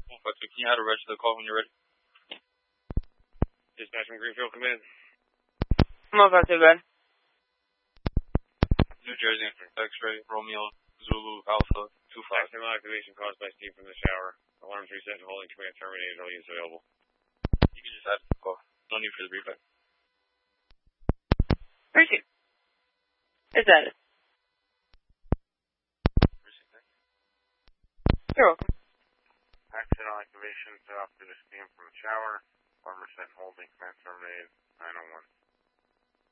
Can you add a register call when you're ready? Dispatch from Greenfield, come in. I'm not too bad. New Jersey, X-ray, Romeo, Zulu, Alpha, 25. Accidental activation caused by steam from the shower. Alarms reset and holding command terminated. All units available. You can just add the call. No need for the brief. Appreciate it. It's added. You're welcome. Accidental activation set off due to steam from the shower. Alarm reset and holding command terminated. 901.